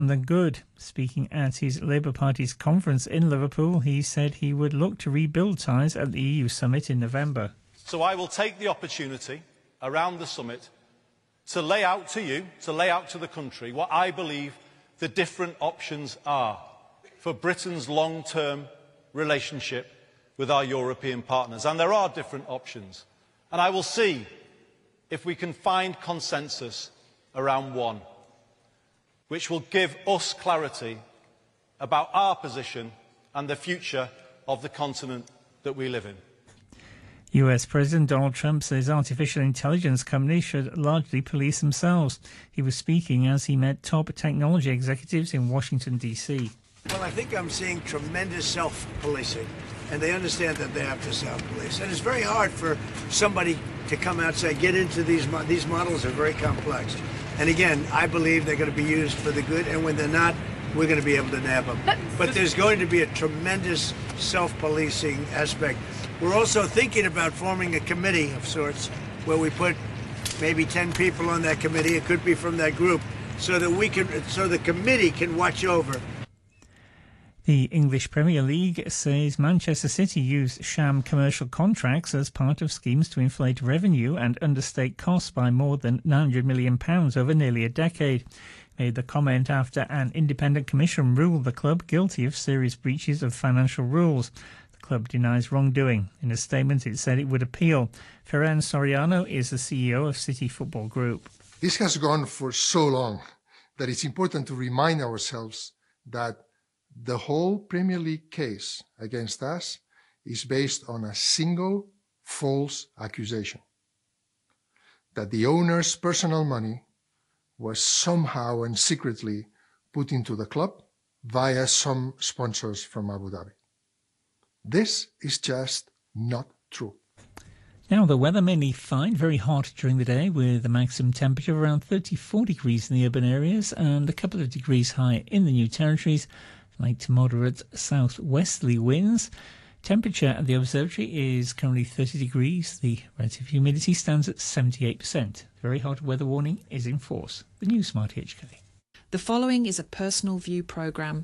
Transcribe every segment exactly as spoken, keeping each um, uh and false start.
The good. Speaking at his Labour Party's conference in Liverpool, he said he would look to rebuild ties at the E U summit in November. So I will take the opportunity around the summit to lay out to you, to lay out to the country, what I believe the different options are for Britain's long-term relationship with our European partners. And there are different options. And I will see if we can find consensus around one, which will give us clarity about our position and the future of the continent that we live in. U S President Donald Trump says artificial intelligence companies should largely police themselves. He was speaking as he met top technology executives in Washington, D C. Well, I think I'm seeing tremendous self-policing, and they understand that they have to self-police. And it's very hard for somebody to come out and say, get into these, mo these models are very complex. And again, I believe they're going to be used for the good, and when they're not, we're going to be able to nab them. But there's going to be a tremendous self-policing aspect. We're also thinking about forming a committee of sorts where we put maybe ten people on that committee. It could be from that group, so that we can, so the committee can watch over. The English Premier League says Manchester City used sham commercial contracts as part of schemes to inflate revenue and understate costs by more than nine hundred million pounds over nearly a decade. Made the comment after an independent commission ruled the club guilty of serious breaches of financial rules. The club denies wrongdoing. In a statement, it said it would appeal. Ferran Soriano is the C E O of City Football Group. This has gone for so long that it's important to remind ourselves that the whole Premier League case against us is based on a single false accusation, that the owner's personal money was somehow and secretly put into the club via some sponsors from Abu Dhabi. This is just not true. Now, the weather mainly fine, very hot during the day with a maximum temperature of around thirty-four degrees in the urban areas and a couple of degrees higher in the New Territories. Light to moderate southwesterly winds. Temperature at the observatory is currently thirty degrees. The relative humidity stands at seventy-eight percent. The very hot weather warning is in force. The new Smart H K. The following is a personal view programme.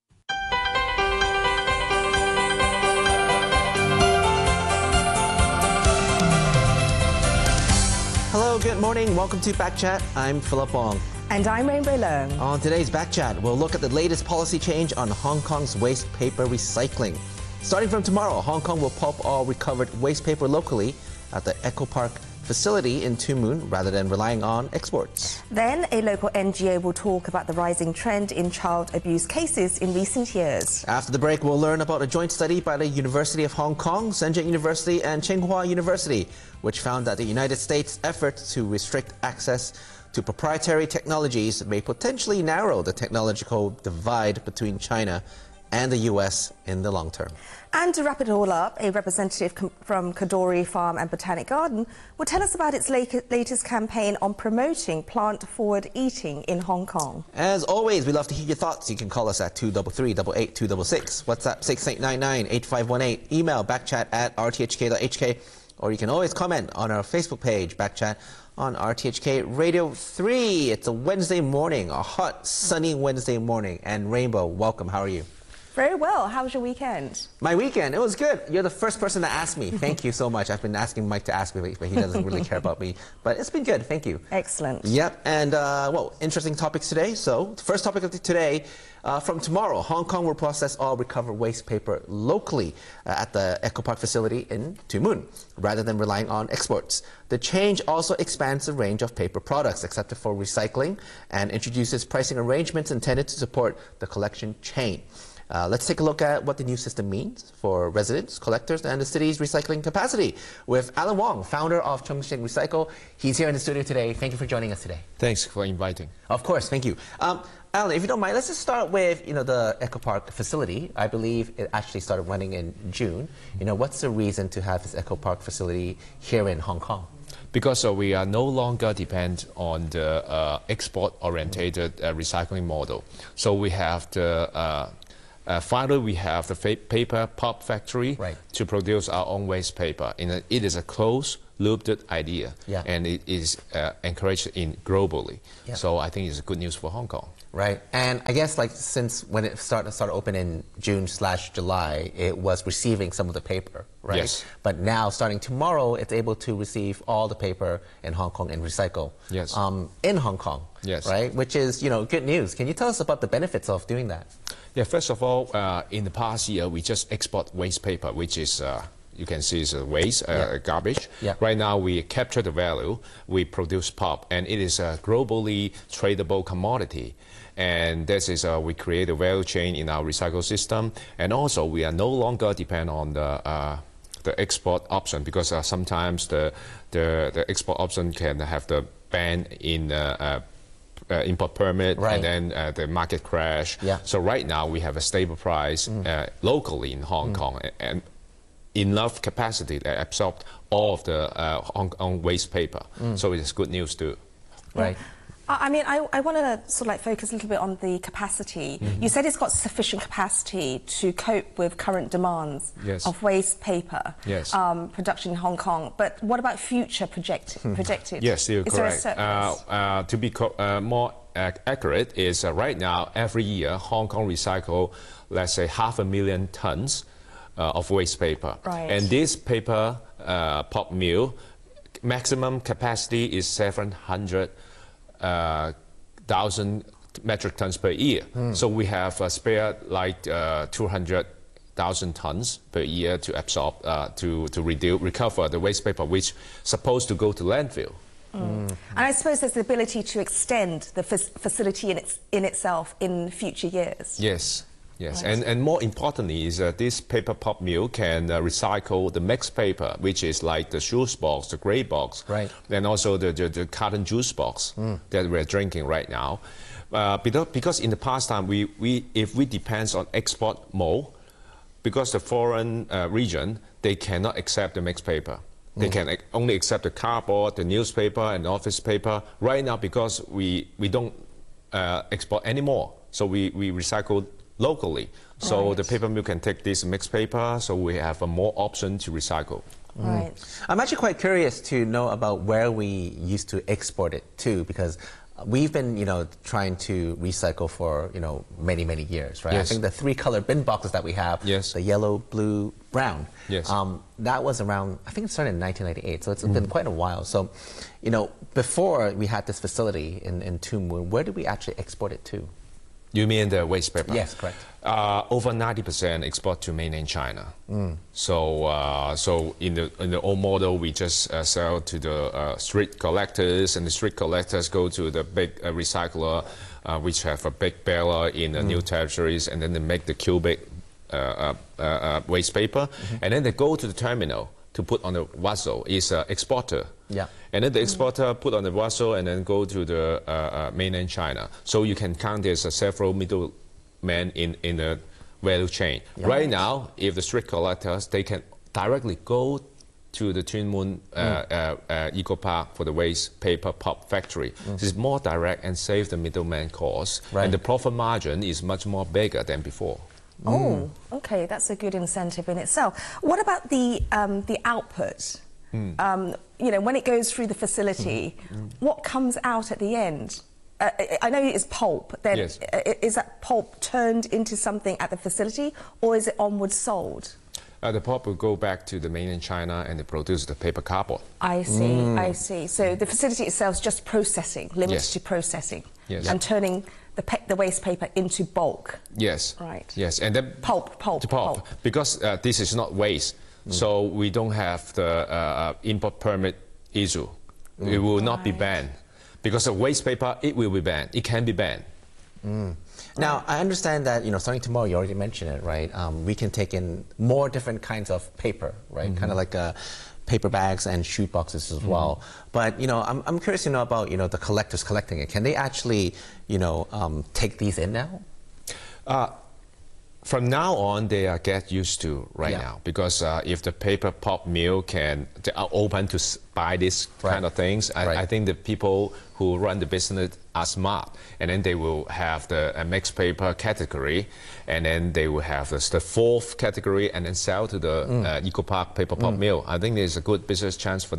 Hello, good morning. Welcome to Backchat. I'm Philip Wong. And I'm Rainbow Leung. On today's Backchat, we'll look at the latest policy change on Hong Kong's waste paper recycling. Starting from tomorrow, Hong Kong will pulp all recovered waste paper locally at the Echo Park facility in Two Moon rather than relying on exports. Then a local N G O will talk about the rising trend in child abuse cases in recent years. After the break, we'll learn about a joint study by the University of Hong Kong, Shenzhen University and Tsinghua University, which found that the United States' efforts to restrict access to proprietary technologies may potentially narrow the technological divide between China and the U S in the long term. And to wrap it all up, a representative from Kadori Farm and Botanic Garden will tell us about its latest campaign on promoting plant-forward eating in Hong Kong. As always, we love to hear your thoughts. You can call us at two three three, eight eight two six six, WhatsApp six eight nine nine, eight five one eight, email backchat at r t h k dot h k, or you can always comment on our Facebook page, Backchat, on R T H K Radio three. It's a Wednesday morning, a hot, sunny Wednesday morning. And Rainbow, welcome. How are you? Very well. How was your weekend? My weekend? It was good. You're the first person to ask me. Thank you so much. I've been asking Mike to ask me, but he doesn't really care about me. But it's been good. Thank you. Excellent. Yep. And, uh, well, interesting topics today. So, the first topic of today, uh, from tomorrow, Hong Kong will process all recovered waste paper locally uh, at the Echo Park facility in Two Moon, rather than relying on exports. The change also expands the range of paper products accepted for recycling and introduces pricing arrangements intended to support the collection chain. Uh, let's take a look at what the new system means for residents, collectors, and the city's recycling capacity with Alan Wong, founder of Chung Shing Recycle. He's here in the studio today. Thank you for joining us today. Thanks for inviting. Of course, thank you. Um, Alan, if you don't mind, let's just start with you know the Echo Park facility. I believe it actually started running in June. You know, what's the reason to have this Echo Park facility here in Hong Kong? Because uh, we are no longer depend on the uh, export-orientated uh, recycling model. So we have the uh, Uh, finally, we have the paper pulp factory right. to produce our own waste paper. In a, it is a closed-looped idea, yeah. and it is uh, encouraged in globally. Yeah. So I think it's good news for Hong Kong. Right, and I guess like since when it started started open in June slash July, it was receiving some of the paper, right? Yes. But now starting tomorrow, it's able to receive all the paper in Hong Kong and recycle. Yes. Um, in Hong Kong. Yes. Right, which is you know good news. Can you tell us about the benefits of doing that? Yeah. First of all, uh, in the past year, we just export waste paper, which is. Uh, You can see it's a waste, uh, yeah. garbage. Yeah. Right now, we capture the value, we produce pulp, and it is a globally tradable commodity. And this is, uh, we create a value chain in our recycle system. And also, we are no longer depend on the, uh, the export option, because uh, sometimes the, the, the export option can have the ban in uh, uh, Uh, import permit, right. and then uh, the market crash. Yeah. So right now we have a stable price mm. uh, locally in Hong mm. Kong, and enough capacity that absorb all of the uh, Hong Kong waste paper. Mm. So it is good news too. Right. I mean, I, I want to sort of like focus a little bit on the capacity. Mm-hmm. You said it's got sufficient capacity to cope with current demands yes. of waste paper yes. um, production in Hong Kong. But what about future project, projected? Yes, you're is correct. There a surplus? Uh, uh, to be co uh, more ac accurate, is uh, right now every year Hong Kong recycle, let's say, half a million tons uh, of waste paper. Right. And this paper uh, pulp mill maximum capacity is seven hundred. Uh, thousand metric tons per year. Mm. So we have uh, spare like uh, two hundred thousand tons per year to absorb, uh, to, to reduce, recover the waste paper, which supposed to go to landfill. Mm. Mm. And I suppose there's the ability to extend the facility in, its, in itself in future years. Yes. Yes, right. and, and more importantly is uh, this paper pulp mill can uh, recycle the mixed paper, which is like the shoes box, the grey box, right. and also the, the, the carton juice box mm. that we're drinking right now. Uh, because, because in the past time, we, we, if we depend on export mode, because the foreign uh, region, they cannot accept the mixed paper. They mm. can only accept the cardboard, the newspaper, and office paper. Right now, because we, we don't uh, export anymore, so we, we recycle locally. So right. the paper mill can take this mixed paper, so we have a more option to recycle. Right. Mm. I'm actually quite curious to know about where we used to export it to, because we've been, you know, trying to recycle for, you know, many, many years, right? Yes. I think the three color bin boxes that we have, yes. the yellow, blue, brown, yes. um, that was around, I think it started in nineteen ninety-eight, so it's mm. been quite a while. So, you know, before we had this facility in, in Tuen Mun, where did we actually export it to? You mean the waste paper? Yes, correct. Uh, over ninety percent export to mainland China. Mm. So, uh, so in the in the old model, we just uh, sell to the uh, street collectors, and the street collectors go to the big uh, recycler, uh, which have a big baler in the mm. new territories, and then they make the cubic uh, uh, uh, waste paper, mm-hmm. and then they go to the terminal to put on the vessel. Is an exporter. Yeah. And then the exporter put on the vessel and then go to the uh, uh, mainland China. So you can count there's uh, several middlemen in, in the value chain. Yeah. Right now, if the street collectors, they can directly go to the Tuen Mun uh, mm. uh, uh, Eco Park for the waste paper pulp factory. Mm. This is more direct and save the middleman cost. Right. And the profit margin is much more bigger than before. Oh, okay, that's a good incentive in itself. What about the um, the output? Mm. Um, you know, when it goes through the facility, mm. Mm. what comes out at the end? Uh, I know it's pulp. Then yes. Is that pulp turned into something at the facility, or is it onwards sold? Uh, the pulp will go back to the mainland China and they produce the paper cardboard. I see, mm. I see. So the facility itself is just processing, limited yes. to processing, yes. and turning the, pe the waste paper into bulk. Yes. Right. Yes, and then pulp, pulp, to pulp, pulp. because uh, this is not waste, mm. so we don't have the uh, import permit issue. Mm. It will not right. be banned, because the waste paper it will be banned. It can be banned. Mm. Now, I understand that, you know, starting tomorrow, you already mentioned it, right? Um, we can take in more different kinds of paper, right? Mm-hmm. Kind of like uh, paper bags and shoe boxes as mm-hmm. well. But, you know, I'm, I'm curious to know about, you know, the collectors collecting it. Can they actually, you know, um, take these in now? Uh, From now on, they are get used to right yeah. now, because uh, if the paper pulp mill can they are open to buy this right. kind of things, I, right. I think the people who run the business are smart, and then they will have the uh, mixed paper category, and then they will have the, the fourth category, and then sell to the mm. uh, Eco Park paper pulp mm. mill. I think there's a good business chance for them.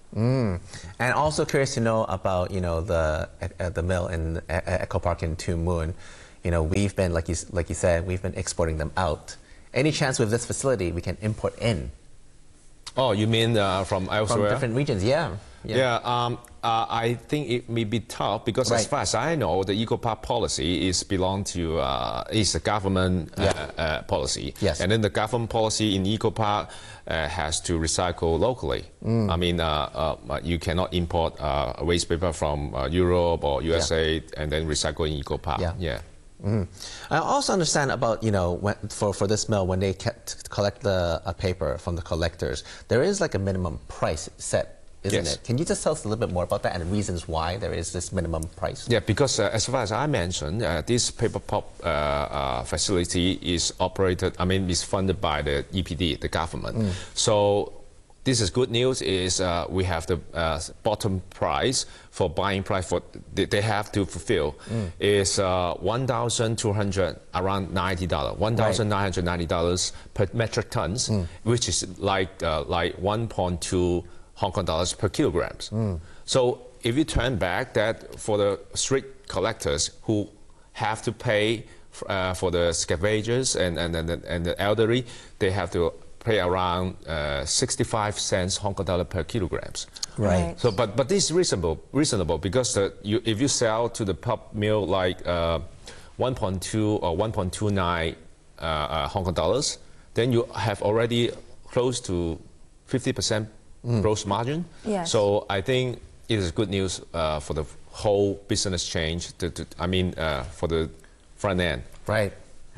Mm. And also curious to know about, you know, the uh, the mill in uh, Echo Park in Two Moon. You know, we've been, like you, like you said, we've been exporting them out. Any chance with this facility we can import in? Oh, you mean uh, from elsewhere? From different regions, yeah. Yeah, yeah um, uh, I think it may be tough because right. as far as I know, the eco-park policy is belong to, uh, is a government yeah. uh, uh, policy. Yes. And then the government policy in eco-park uh, has to recycle locally. Mm. I mean, uh, uh, you cannot import uh, waste paper from uh, Europe or U S A yeah. and then recycle in eco-park. Yeah. yeah. Mm. I also understand about, you know, when, for, for this mill, when they kept, collect the uh, paper from the collectors, there is like a minimum price set, isn't yes. it? Can you just tell us a little bit more about that and the reasons why there is this minimum price? Yeah, because uh, as far as I mentioned, uh, this paper pulp uh, uh, facility is operated, I mean, is funded by the E P D, the government. Mm. So this is good news is uh, we have the uh, bottom price for buying price for they, they have to fulfill mm. is uh, one thousand two hundred around ninety dollars, one thousand nine hundred ninety dollars per metric tons, mm. which is like uh, like one point two Hong Kong dollars per kilograms. Mm. So if you turn back that for the street collectors who have to pay uh, for the scavengers and and, and and the elderly, they have to pay around uh, sixty-five cents Hong Kong dollar per kilograms. Right. So, but but this is reasonable, reasonable because uh, you, if you sell to the pulp mill like uh, one point two or one point two nine uh, uh, Hong Kong dollars, then you have already close to fifty percent mm. gross margin. Yes. So I think it is good news uh, for the whole business change. To, to, I mean, uh, for the front end. Right.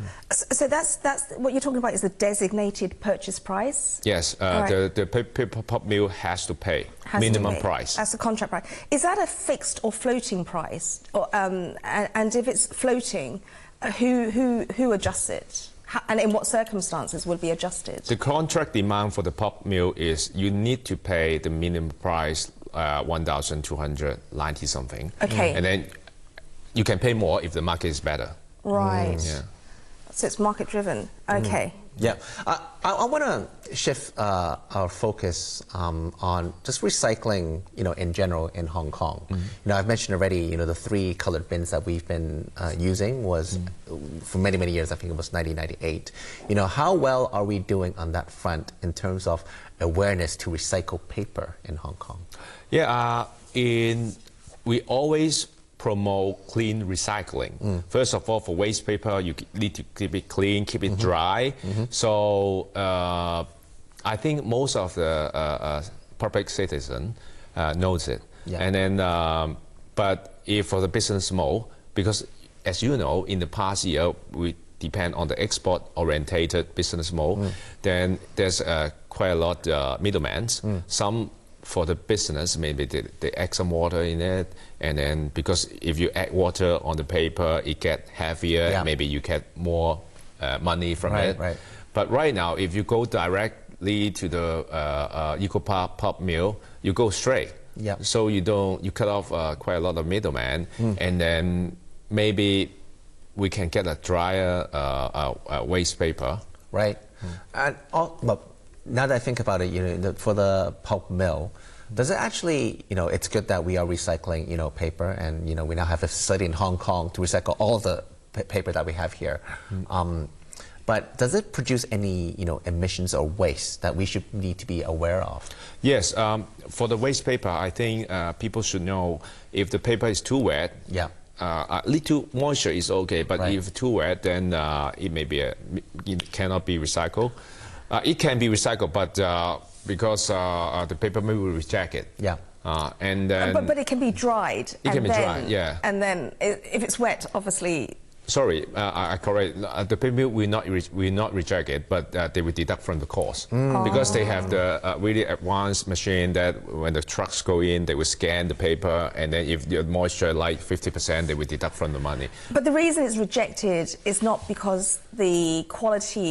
So that's that's what you're talking about is the designated purchase price? Yes, uh, right. the, the paper pulp mill has to pay has minimum pay. price. That's the contract price. Is that a fixed or floating price? Or, um, and, and if it's floating, uh, who, who, who adjusts it? How, and in what circumstances would be adjusted? The contract demand for the pulp mill is you need to pay the minimum price, uh, one thousand two hundred ninety something. Okay. And then you can pay more if the market is better. Right. Mm. Yeah. So it's market driven. Okay. Mm. Yeah. I, I, I want to shift uh, our focus um, on just recycling, you know, in general in Hong Kong. Mm. You know, I've mentioned already, you know, the three colored bins that we've been uh, using was, mm. for many, many years, I think it was nineteen ninety-eight. You know, how well are we doing on that front in terms of awareness to recycle paper in Hong Kong? Yeah, uh, in, we always promote clean recycling. Mm. First of all, for waste paper, you need to keep it clean, keep it mm-hmm. dry. Mm-hmm. So uh, I think most of the uh, uh, public citizen uh, knows it. Yeah. And then, um, but if for the business mode, because as you know, in the past year, we depend on the export-orientated business mode, mm. then there's uh, quite a lot uh, middlemen. Mm. Some for the business, maybe they, they add some water in it, and then because if you add water on the paper, it get heavier, yeah. maybe you get more uh, money from right, it. Right. But right now, if you go directly to the uh, uh, eco-park pulp mill, you go straight. Yeah. So you don't, you cut off uh, quite a lot of middlemen, mm. and then maybe we can get a drier uh, uh, uh, waste paper. Right. Mm. And all, but now that I think about it, you know, the, for the pulp mill, does it actually, you know, it's good that we are recycling, you know, paper, and, you know, we now have a facility in Hong Kong to recycle all the paper that we have here. Mm. Um, but does it produce any, you know, emissions or waste that we should need to be aware of? Yes, um, for the waste paper, I think uh, people should know if the paper is too wet. Yeah. Uh, a little moisture is okay, but right. if too wet, then uh, it may be a, it cannot be recycled. Uh, it can be recycled, but uh, because uh, uh, the paper mill will reject it. Yeah. Uh, and then, but, but it can be dried. It can be then, dried, yeah. And then if it's wet, obviously. Sorry, uh, I correct. Uh, the paper mill will not re will not reject it, but uh, they will deduct from the cost mm. because they have the uh, really advanced machine that when the trucks go in, they will scan the paper, and then if the moisture like fifty percent, they will deduct from the money. But the reason it's rejected is not because the quality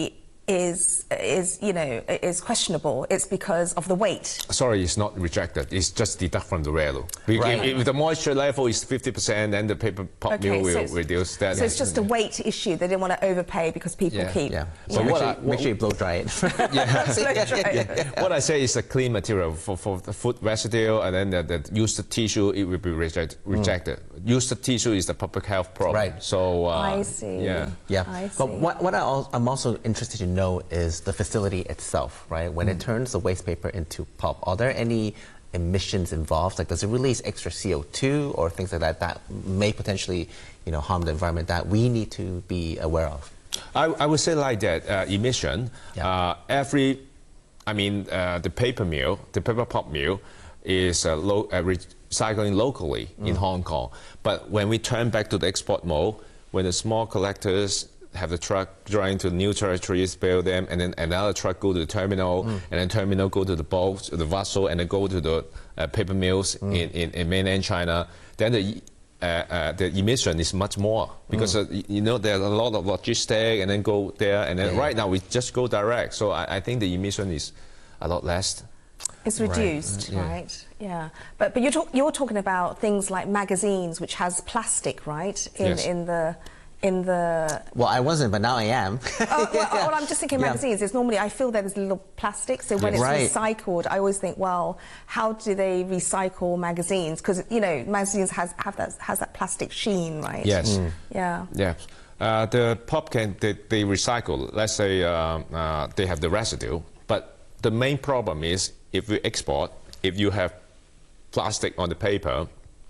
is is you know is questionable, it's because of the weight. Sorry, it's not rejected. It's just deduct from the value. Right. If, if the moisture level is fifty percent, then the paper pulp Okay, mill will so reduce that. So it's just a weight issue. They didn't want to overpay because people Yeah. keep. Yeah. So So what make, sure, I- make sure you blow dry it. Yeah. Slow dry. Yeah. What I say is a clean material for, for the food residue, and then the, the used tissue, it will be reject, rejected. Used tissue is the public health problem. Right. So uh, I see. Yeah. Yeah, I see. but what, what I al I'm also interested to know is the facility itself, right? When it turns the waste paper into pulp, are there any emissions involved? Like, does it release extra C O two or things like that that may potentially, you know, harm the environment that we need to be aware of? I, I would say like that, uh, emission, Yeah. uh, every, I mean, uh, the paper mill, the paper pulp mill is uh, lo uh, recycling locally mm. in Hong Kong. But when we turn back to the export mode, when the small collectors have the truck driving to new territories, build them, and then another truck go to the terminal, mm. and then terminal go to the boat, the vessel, and then go to the uh, paper mills mm. in, in, in mainland China, then the Uh, uh, the emission is much more because mm. uh, you know there's a lot of logistics and then go there and then yeah. right now we just go direct, so I, I think the emission is a lot less. It's reduced, right? Right. right? Yeah, but but you're talk you're talking about things like magazines, which has plastic, right? In Yes. in the in the. Well, I wasn't, but now I am. Oh, well, well, I'm just thinking Yeah. magazines. It's normally I feel there's little plastic, so when Yes. it's Right. recycled, I always think, well, how do they recycle magazines? Because you know, magazines has have that has that plastic sheen, right? Yes. Mm. Yeah. Yeah. Uh, the pulp can they, they recycle. Let's say uh, uh, they have the residue, but the main problem is if we export, if you have plastic on the paper,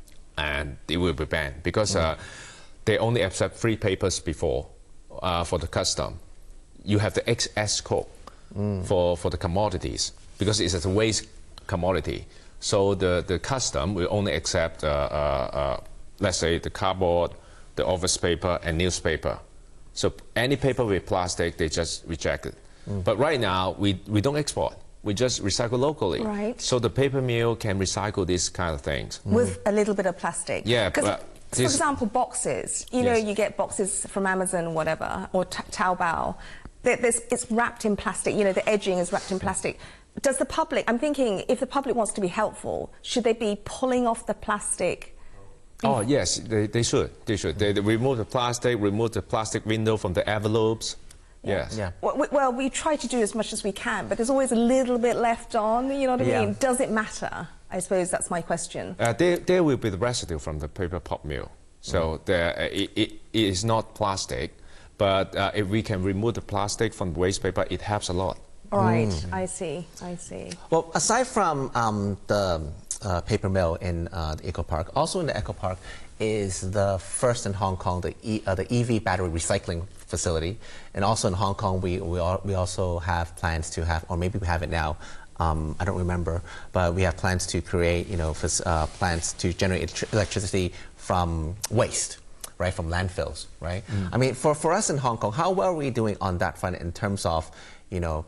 and it will be banned because mm. uh, they only accept three papers before uh, for the custom. You have the X S code mm. for for the commodities because it's a waste commodity. So the the custom will only accept uh, uh, uh, let's say the cardboard, the office paper, and newspaper. So any paper with plastic, they just reject it. Mm. But right now, we, we don't export. We just recycle locally. Right. So the paper mill can recycle these kind of things. With a little bit of plastic. Yeah, Because, but for this- example, boxes. You know, Yes. you get boxes from Amazon, whatever, or Ta- Taobao. There- There's, it's wrapped in plastic. You know, the edging is wrapped in plastic. Does the public? I'm thinking, if the public wants to be helpful, should they be pulling off the plastic? Oh, yes, they, they should. They should. They, they remove the plastic, remove the plastic window from the envelopes. Yes. Yeah. Well we, well, we try to do as much as we can, but there's always a little bit left on, you know what I Yeah. mean? Does it matter? I suppose that's my question. Uh, there, there will be the residue from the paper pulp mill. So Mm. there, uh, it, it, it is not plastic, but uh, if we can remove the plastic from the waste paper, it helps a lot. All right, Mm. I see, I see. Well, aside from um, the uh, paper mill in uh, the Eco Park, also in the Eco Park is the first in Hong Kong, the, e, uh, the E V battery recycling facility. And also in Hong Kong, we, we, are, we also have plans to have, or maybe we have it now, um, I don't remember, but we have plans to create, you know, uh, plants to generate electricity from waste, right, from landfills, right? Mm. I mean, for, for us in Hong Kong, how well are we doing on that front in terms of, you know,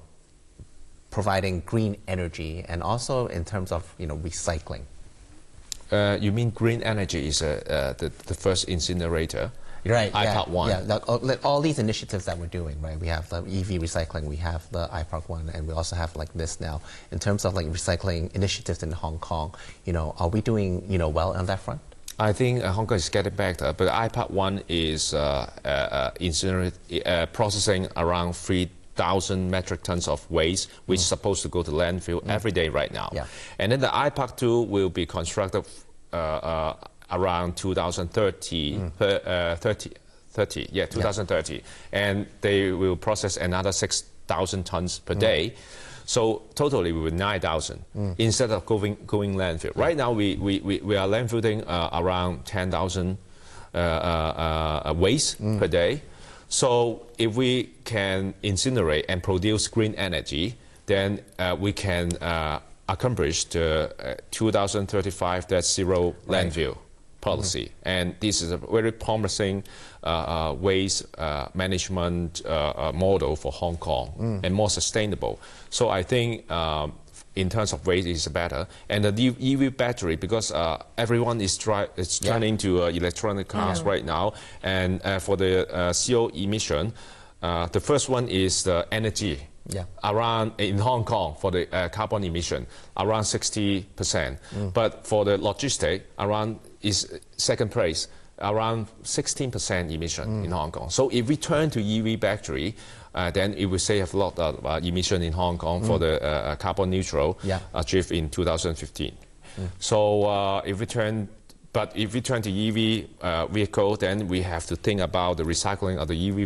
providing green energy and also in terms of, you know, recycling? Uh, you mean green energy is uh, uh, the, the first incinerator? Right, I yeah, PARK one. Yeah, like, all, like, all these initiatives that we're doing, right? We have the E V recycling, we have the I PARK one, and we also have like this now. In terms of like recycling initiatives in Hong Kong, you know, are we doing, you know, well on that front? I think uh, Hong Kong is getting better, but I PARK one is uh, uh, uh, incinerate, uh, processing around three thousand metric tons of waste, which mm. is supposed to go to landfill mm. every day right now. Yeah. And then the I PARK two will be constructed uh, uh, around two thousand thirty, mm. per, uh, thirty, thirty, yeah, two thousand thirty. Yeah. And they will process another six thousand tons per mm. day. So totally we were nine thousand mm. instead of going, going landfill. Right now we, we, we, we are landfilling uh, around ten thousand uh, uh, uh, waste mm. per day. So if we can incinerate and produce green energy, then uh, we can uh, accomplish the uh, two thousand thirty-five net zero Right. landfill policy. Mm-hmm. And this is a very promising uh, uh, waste uh, management uh, uh, model for Hong Kong mm. and more sustainable. So I think um, in terms of waste is better. And the E V battery, because uh, everyone is, try, is Yeah. turning to uh, electronic cars Yeah. right now, and uh, for the uh, C O emission, Uh, the first one is the energy. Yeah. Around in Hong Kong for the uh, carbon emission, around sixty percent. Mm. But for the logistic, around is second place, around sixteen percent emission mm. in Hong Kong. So if we turn to E V battery, uh, then it will save a lot of uh, emission in Hong Kong mm. for the uh, carbon neutral yeah. achieved in two thousand fifteen. Mm. So uh, if we turn But if we turn to E V uh, vehicle, then we have to think about the recycling of the E V